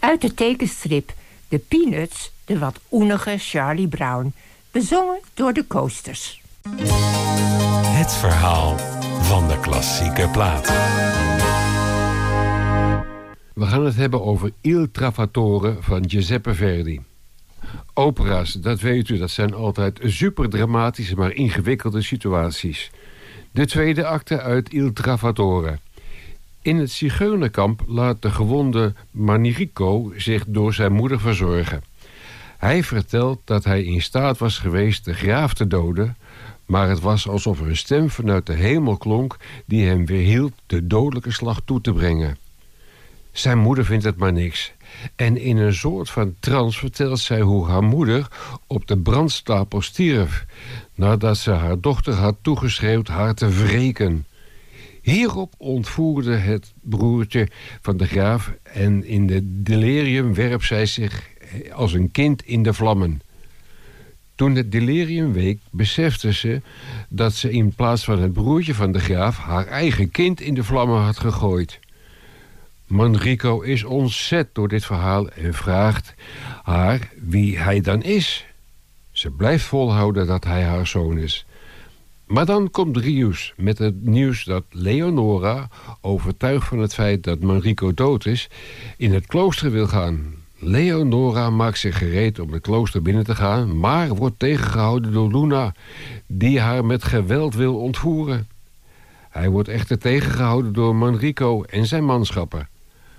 Uit de tekenstrip De Peanuts, de wat oenige Charlie Brown, bezongen door de Coasters. Het verhaal van de klassieke plaat. We gaan het hebben over Il Travatore van Giuseppe Verdi. Opera's, dat weet u, dat zijn altijd superdramatische, maar ingewikkelde situaties. De tweede acte uit Il Travatore. In het zigeunerkamp laat de gewonde Manrico zich door zijn moeder verzorgen. Hij vertelt dat hij in staat was geweest de graaf te doden, maar het was alsof er een stem vanuit de hemel klonk die hem weerhield de dodelijke slag toe te brengen. Zijn moeder vindt het maar niks. En in een soort van trance vertelt zij hoe haar moeder op de brandstapel stierf, nadat ze haar dochter had toegeschreeuwd haar te wreken. Hierop ontvoerde het broertje van de graaf en in de delirium werpt zij zich als een kind in de vlammen. Toen het delirium week, besefte ze dat ze in plaats van het broertje van de graaf haar eigen kind in de vlammen had gegooid. Manrico is ontzet door dit verhaal en vraagt haar wie hij dan is. Ze blijft volhouden dat hij haar zoon is. Maar dan komt Rius met het nieuws dat Leonora, overtuigd van het feit dat Manrico dood is, in het klooster wil gaan. Leonora maakt zich gereed om het klooster binnen te gaan, maar wordt tegengehouden door Luna, die haar met geweld wil ontvoeren. Hij wordt echter tegengehouden door Manrico en zijn manschappen.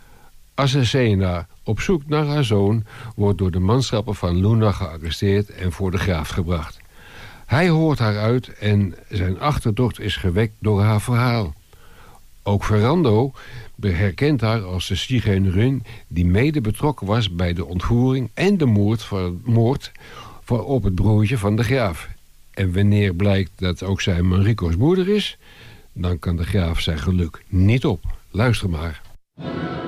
Azucena, op zoek naar haar zoon, wordt door de manschappen van Luna gearresteerd en voor de graaf gebracht. Hij hoort haar uit en zijn achterdocht is gewekt door haar verhaal. Ook Ferrando herkent haar als de zigeunerin die mede betrokken was bij de ontvoering en de moord op het broertje van de graaf. En wanneer blijkt dat ook zij Manrico's moeder is, dan kan de graaf zijn geluk niet op. Luister maar.